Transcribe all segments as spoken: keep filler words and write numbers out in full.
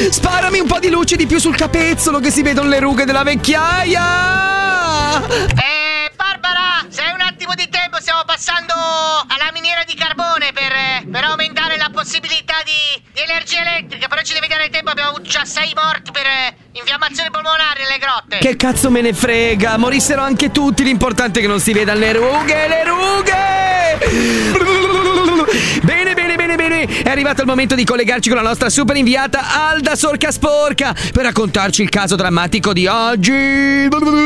Sparami un po' di luce di più sul capezzolo che si vedono le rughe della vecchiaia. Eh, Barbara, se hai un attimo di tempo stiamo passando alla miniera di carbone per, per aumentare la possibilità di, di energia elettrica, però ci devi dare tempo, abbiamo avuto già sei morti per infiammazione polmonare nelle grotte. Che cazzo me ne frega, morissero anche tutti, l'importante è che non si vedano le rughe, le rughe! Bene, bene, bene, bene, è arrivato il momento di collegarci con la nostra super inviata Alda Sorca Sporca per raccontarci il caso drammatico di oggi.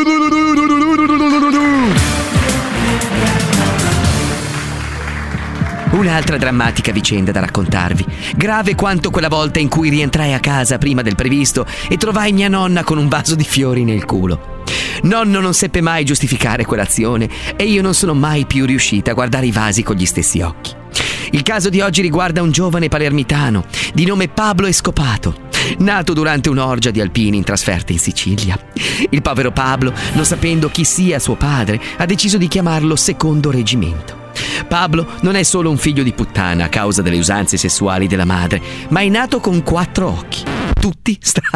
Un'altra drammatica vicenda da raccontarvi, grave quanto quella volta in cui rientrai a casa prima del previsto e trovai mia nonna con un vaso di fiori nel culo. Nonno non seppe mai giustificare quell'azione e io non sono mai più riuscita a guardare i vasi con gli stessi occhi. Il caso di oggi riguarda un giovane palermitano di nome Pablo Escopato, nato durante un'orgia di alpini in trasferta in Sicilia. Il povero Pablo, non sapendo chi sia suo padre, ha deciso di chiamarlo Secondo Reggimento. Pablo non è solo un figlio di puttana a causa delle usanze sessuali della madre, ma è nato con quattro occhi, tutti stra...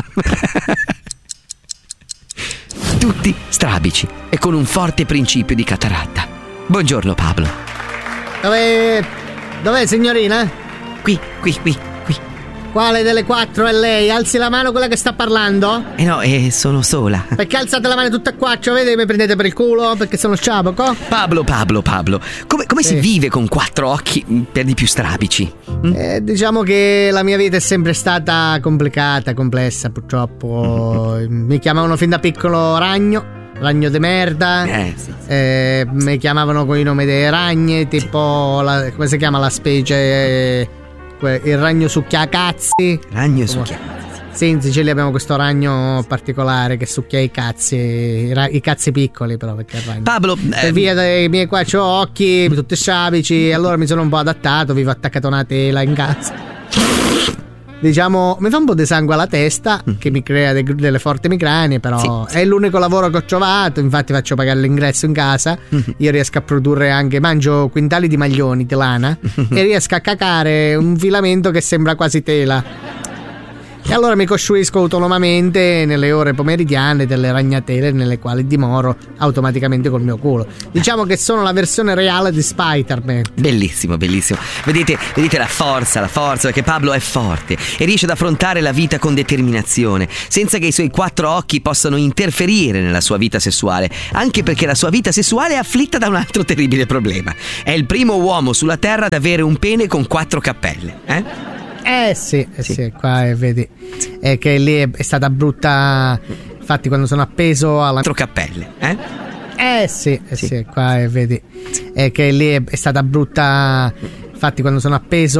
tutti strabici e con un forte principio di cataratta. Buongiorno Pablo. Dove... dov'è signorina? Qui, qui, qui, qui. Quale delle quattro è lei? Alzi la mano quella che sta parlando? Eh no, eh, sono sola. Perché alzate la mano tutte e quattro? Vedete che mi prendete per il culo? Perché sono sciaboco? Pablo, Pablo, Pablo, come, come sì. si vive con quattro occhi per di più strabici? Mm? Eh, diciamo che la mia vita è sempre stata complicata, complessa, purtroppo. Mi chiamavano fin da piccolo Ragno. Ragno de merda. Eh, sì, sì. Eh, mi chiamavano con i nomi dei ragni, tipo la, come si chiama la specie? Eh, il ragno succhiacazzi. Ragno succhiacazzi. Sì, in Sicilia abbiamo questo ragno particolare che succhia i cazzi, i, ra- i cazzi piccoli, però perché è il ragno. Pablo, per eh, via dei miei quattro occhi, tutti sciabici, allora mi sono un po' adattato, vivo attaccato a una tela in casa. Diciamo, mi fa un po' di sangue alla testa, che mi crea de- delle forti emicranie, però sì, sì. È l'unico lavoro che ho trovato, infatti faccio pagare l'ingresso in casa, io riesco a produrre anche, mangio quintali di maglioni di lana e riesco a cacare un filamento che sembra quasi tela. E allora mi costruisco autonomamente nelle ore pomeridiane delle ragnatele nelle quali dimoro automaticamente col mio culo. Diciamo che sono la versione reale di Spider-Man. Bellissimo, bellissimo. Vedete, vedete la forza, la forza, perché Pablo è forte e riesce ad affrontare la vita con determinazione, senza che i suoi quattro occhi possano interferire nella sua vita sessuale, anche perché la sua vita sessuale è afflitta da un altro terribile problema. È il primo uomo sulla terra ad avere un pene con quattro cappelle, eh? Eh sì, eh sì. sì, qua eh, vedi, è che lì è, è stata brutta. Infatti quando sono appeso alla quattro cappelle, eh? Eh sì, eh sì. sì, qua eh, vedi, è che lì è, è stata brutta. Infatti quando sono appeso